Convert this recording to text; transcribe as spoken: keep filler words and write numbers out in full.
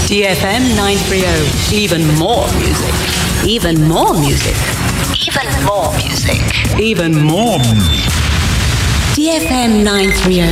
D F M nine thirty. Even more music. Even more music. Even more music. Even more. D F M nine thirty.